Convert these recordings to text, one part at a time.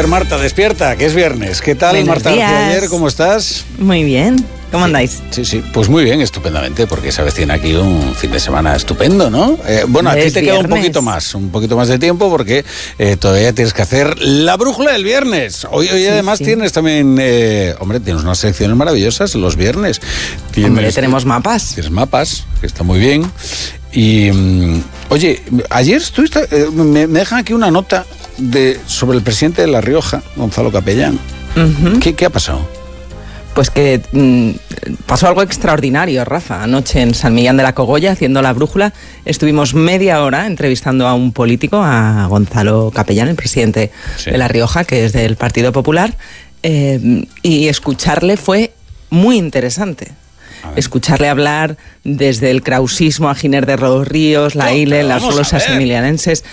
ver, Marta, despierta, que es viernes. ¿Qué tal, Buenos Marta días. García ayer? ¿Cómo estás? Muy bien. ¿Cómo andáis? Sí, pues muy bien, estupendamente, porque se avecina aquí un fin de semana estupendo, ¿no? Bueno, a ti te queda un poquito más de tiempo, porque todavía tienes que hacer la brújula del viernes. Hoy además tienes también, tienes unas secciones maravillosas los viernes. Tenemos mapas. Tienes mapas, que está muy bien. Y, oye, ayer estuviste, me dejan aquí una nota sobre el presidente de La Rioja, Gonzalo Capellán. Uh-huh. ¿Qué ha pasado? Pues que pasó algo extraordinario, Rafa. Anoche en San Millán de la Cogolla, haciendo la brújula, estuvimos media hora entrevistando a un político, a Gonzalo Capellán, el presidente de La Rioja, que es del Partido Popular, y escucharle fue muy interesante. Escucharle hablar desde el krausismo a Giner de los Ríos, la ILE, las glosas emilianenses.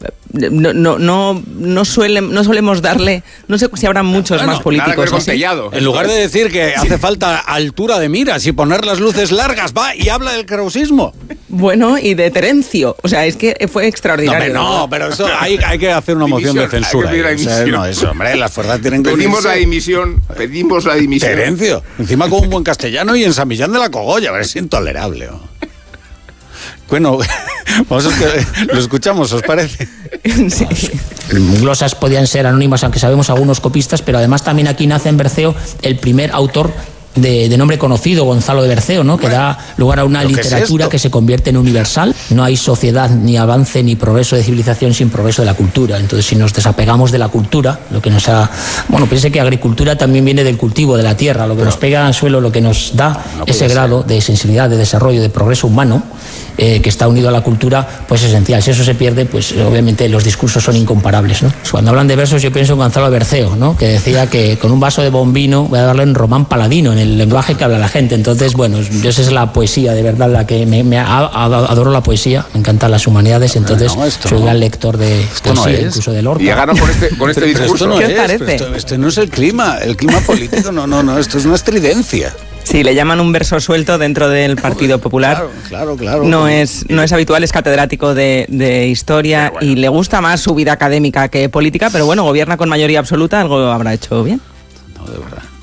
No solemos darle, no sé si habrá muchos más políticos así. En lugar de decir que hace falta altura de miras y poner las luces largas, va y habla del krausismo. Bueno, y de Terencio, o sea, es que fue extraordinario. No, pero eso hay que hacer una moción de censura. Las fuerzas tienen que pedimos la dimisión. Terencio, encima con un buen castellano y en San Millán de la Cogolla, es intolerable. Bueno, vamos a que lo escuchamos, ¿os parece? Sí. Glosas podían ser anónimas, aunque sabemos algunos copistas, pero además también aquí nace en Berceo el primer autor de nombre conocido, Gonzalo de Berceo, ¿no? Que da lugar a una literatura que se convierte en universal. No hay sociedad, ni avance, ni progreso de civilización sin progreso de la cultura. Entonces, si nos desapegamos de la cultura, lo que nos ha... Bueno, piense que agricultura también viene del cultivo de la tierra, lo que nos pega al suelo, lo que nos da ese grado de sensibilidad, de desarrollo, de progreso humano, que está unido a la cultura, pues es esencial. Si eso se pierde, pues obviamente los discursos son incomparables, ¿no? Cuando hablan de versos, yo pienso en Gonzalo de Berceo, ¿no? Que decía que con un vaso de bombino voy a darle en román paladino, en el lenguaje que habla la gente. Entonces, bueno, esa es la poesía, de verdad, la que adoro la poesía, me encantan las humanidades, entonces soy gran lector de poesía, incluso de Lorca. Y ganan con este discurso. ¿Qué os parece? Esto no es el clima político, no, esto es una estridencia. Sí, le llaman un verso suelto dentro del Partido Popular. Claro. No es habitual, es catedrático de historia y le gusta más su vida académica que política, pero bueno, gobierna con mayoría absoluta, algo habrá hecho bien. No, de verdad.